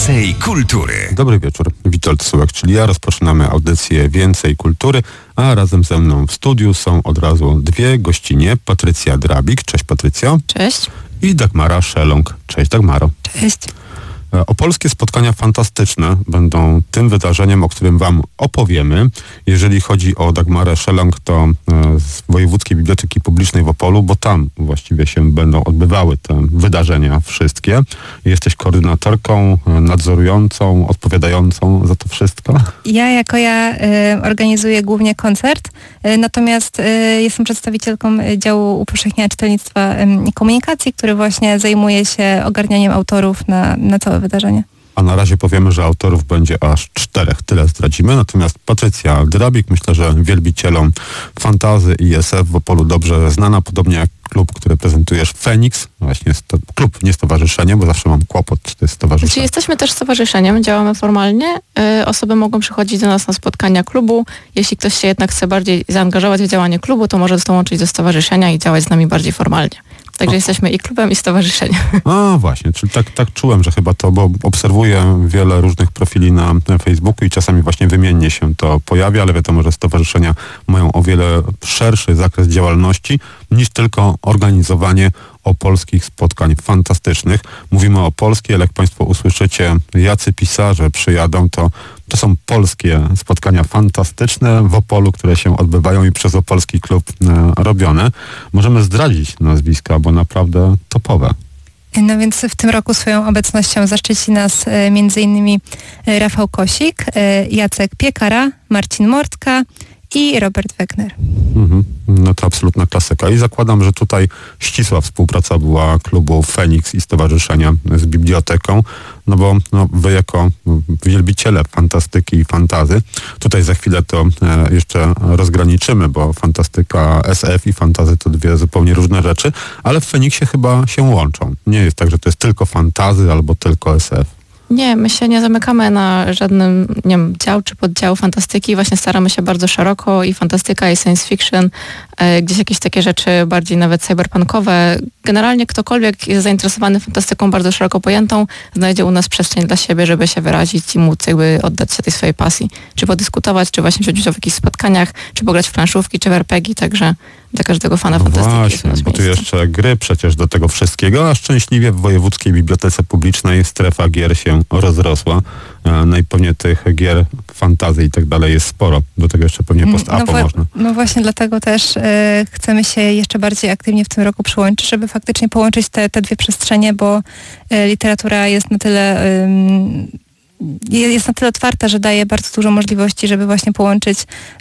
Więcej kultury. Dobry wieczór, Witold Sułek, czyli ja. Rozpoczynamy audycję Więcej kultury, a razem ze mną w studiu są od razu dwie gościnie. Patrycja Drabik, cześć Patrycjo. Cześć. I Dagmara Szelong, cześć Dagmaro. Cześć. Opolskie spotkania fantastyczne będą tym wydarzeniem, o którym wam opowiemy. Jeżeli chodzi o Dagmarę Szelong, to z Wojewódzkiej Biblioteki Publicznej w Opolu, bo tam właściwie się będą odbywały te wydarzenia wszystkie. Jesteś koordynatorką, nadzorującą, odpowiadającą za to wszystko. Ja organizuję głównie koncert, natomiast jestem przedstawicielką działu upowszechniania czytelnictwa i komunikacji, który właśnie zajmuje się ogarnianiem autorów na całe wydarzenie. A na razie powiemy, że autorów będzie aż 4, tyle zdradzimy. Natomiast Patrycja Drabik, myślę, że wielbicielom fantazy i SF w Opolu dobrze znana, podobnie jak klub, który prezentujesz, Feniks. Właśnie jest to klub, nie stowarzyszenie, bo zawsze mam kłopot, czy to jest stowarzyszenie. Czyli jesteśmy też stowarzyszeniem, działamy formalnie. Osoby mogą przychodzić do nas na spotkania klubu. Jeśli ktoś się jednak chce bardziej zaangażować w działanie klubu, to może dołączyć do stowarzyszenia i działać z nami bardziej formalnie. Także jesteśmy i klubem, i stowarzyszeniem. A właśnie, czyli tak czułem, że chyba to, bo obserwuję wiele różnych profili na Facebooku i czasami właśnie wymiennie się to pojawia, ale wiadomo, że stowarzyszenia mają o wiele szerszy zakres działalności niż tylko organizowanie opolskich spotkań fantastycznych. Mówimy o polskiej, ale jak Państwo usłyszycie, jacy pisarze przyjadą, to są polskie spotkania fantastyczne w Opolu, które się odbywają i przez Opolski Klub robione. Możemy zdradzić nazwiska, bo naprawdę topowe. No więc w tym roku swoją obecnością zaszczyci nas m.in. Rafał Kosik, Jacek Piekara, Marcin Mortka i Robert Wegner. No to absolutna klasyka. I zakładam, że tutaj ścisła współpraca była klubu Feniks i stowarzyszenia z biblioteką, no bo wy jako wielbiciele fantastyki i fantazy, tutaj za chwilę to jeszcze rozgraniczymy, bo fantastyka SF i fantazy to dwie zupełnie różne rzeczy, ale w Feniksie chyba się łączą. Nie jest tak, że to jest tylko fantazy albo tylko SF. Nie, my się nie zamykamy na żadnym, dział czy poddział fantastyki. Właśnie staramy się bardzo szeroko i fantastyka, i science fiction, gdzieś jakieś takie rzeczy bardziej nawet cyberpunkowe. Generalnie ktokolwiek jest zainteresowany fantastyką bardzo szeroko pojętą, znajdzie u nas przestrzeń dla siebie, żeby się wyrazić i móc oddać się tej swojej pasji. Czy podyskutować, czy właśnie wziąć udział w jakichś spotkaniach, czy pograć w planszówki, czy w RPG, także dla każdego fana fantastyki właśnie, jest bo tu jeszcze gry przecież do tego wszystkiego, a szczęśliwie w Wojewódzkiej Bibliotece Publicznej strefa gier się rozrosła. No i pewnie tych gier, fantazy i tak dalej jest sporo. Do tego jeszcze pewnie post-apo można. No właśnie dlatego też chcemy się jeszcze bardziej aktywnie w tym roku przyłączyć, żeby faktycznie połączyć te dwie przestrzenie, bo literatura jest na tyle otwarta, że daje bardzo dużo możliwości, żeby właśnie połączyć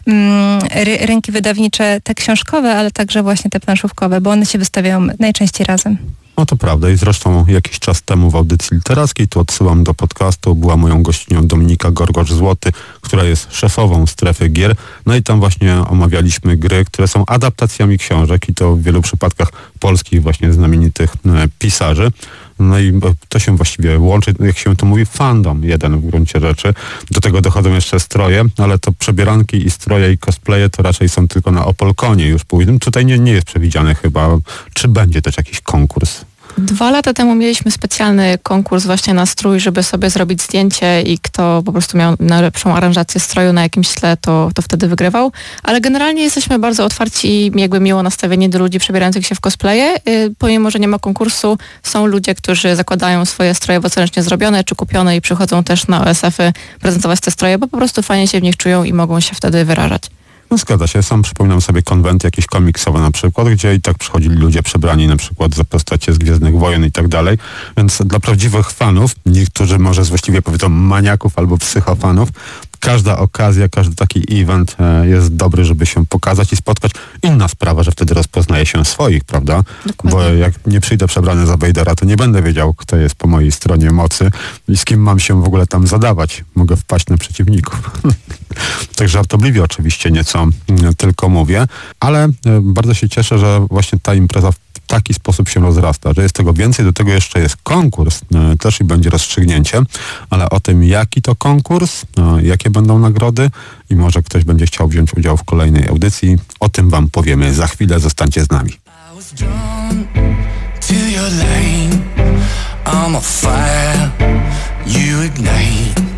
rynki wydawnicze, te książkowe, ale także właśnie te planszówkowe, bo one się wystawiają najczęściej razem. No to prawda i zresztą jakiś czas temu w audycji literackiej, tu odsyłam do podcastu, była moją gościnią Dominika Gorgocz-Złoty, która jest szefową strefy gier. No i tam właśnie omawialiśmy gry, które są adaptacjami książek i to w wielu przypadkach polskich właśnie znamienitych pisarzy. No i to się właściwie łączy, jak się to mówi, fandom jeden w gruncie rzeczy. Do tego dochodzą jeszcze stroje, ale to przebieranki i stroje i cosplaye to raczej są tylko na Opolkonie już późnym. Tutaj nie jest przewidziane chyba, czy będzie też jakiś konkurs. 2 lata temu mieliśmy specjalny konkurs właśnie na strój, żeby sobie zrobić zdjęcie i kto po prostu miał najlepszą aranżację stroju na jakimś tle, to wtedy wygrywał. Ale generalnie jesteśmy bardzo otwarci i jakby miło nastawieni do ludzi przebierających się w cosplaye. Pomimo, że nie ma konkursu, są ludzie, którzy zakładają swoje stroje własnoręcznie zrobione czy kupione i przychodzą też na OSF-y prezentować te stroje, bo po prostu fajnie się w nich czują i mogą się wtedy wyrażać. No zgadza się, sam przypominam sobie konwenty jakieś komiksowe na przykład, gdzie i tak przychodzili ludzie przebrani na przykład za postacie z Gwiezdnych Wojen i tak dalej, więc dla prawdziwych fanów, niektórzy może właściwie powiedzą maniaków albo psychofanów, każda okazja, każdy taki event jest dobry, żeby się pokazać i spotkać. Inna sprawa, że wtedy rozpoznaje się swoich, prawda? Dokładnie. Bo jak nie przyjdę przebrany za Vadera, to nie będę wiedział, kto jest po mojej stronie mocy i z kim mam się w ogóle tam zadawać. Mogę wpaść na przeciwników. Tak żartobliwie oczywiście nieco tylko mówię, ale bardzo się cieszę, że właśnie ta impreza w taki sposób się rozrasta, że jest tego więcej, do tego jeszcze jest konkurs też i będzie rozstrzygnięcie, ale o tym jaki to konkurs, jakie będą nagrody i może ktoś będzie chciał wziąć udział w kolejnej audycji, o tym wam powiemy za chwilę, zostańcie z nami. I'm a fire, you night.